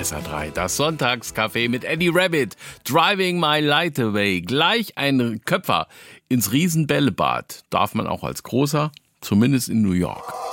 SR3, das Sonntagscafé mit Eddie Rabbit. Driving My Light Away. Gleich ein Köpfer ins Riesenbällebad. Darf man auch als Großer, zumindest in New York.